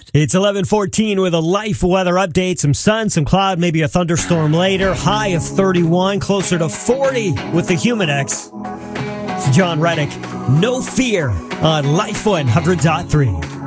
It's 11:14 with a Life weather update. Some sun, some cloud, maybe a thunderstorm later. High of 31, closer to 40 with the Humidex. It's John Reddick. No fear on Life 100.3.